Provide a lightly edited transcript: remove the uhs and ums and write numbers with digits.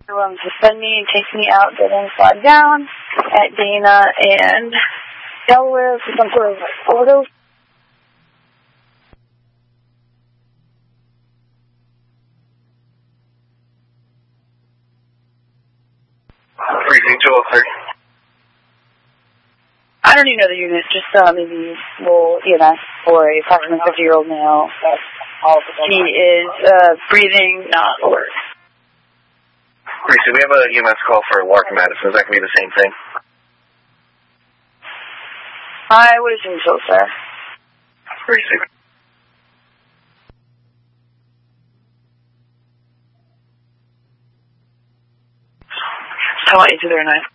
Willing to send me and take me out, dead end flag down at Dana and Delaware for some sort of photo. 33203. I don't even know the unit, just maybe little EMS for a 550-year-old male. He is breathing, not alert. We have a EMS call for Larkin Madison. Is that going to be the same thing? I would assume so, sir. Appreciate it. How about you 209?